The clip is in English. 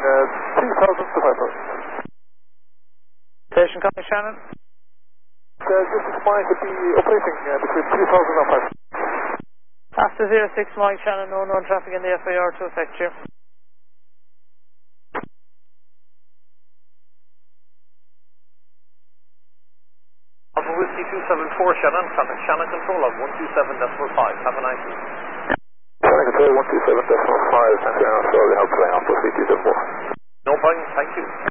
3000 to 5000. Station coming, Shannon. This is Mike will be operating between 3000 and 5000. After 06 Mike, Shannon, no known traffic in the FAR to affect you. Alpha Whiskey 274 Shannon, traffic Shannon control of 127.5. Have a nice evening. Shannon control 127.5, thank you very much for the help, Alpha Whiskey 274. No problem, thank you.